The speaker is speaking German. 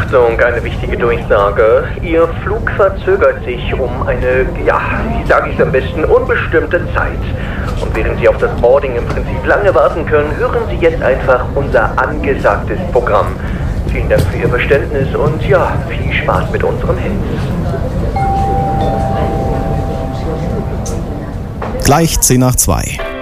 Achtung, eine wichtige Durchsage. Ihr Flug verzögert sich um eine, wie sage ich es am besten, unbestimmte Zeit. Und während Sie auf das Boarding im Prinzip lange warten können, hören Sie jetzt einfach unser angesagtes Programm. Vielen Dank für Ihr Verständnis und viel Spaß mit unserem Hit. Gleich 10 nach 2.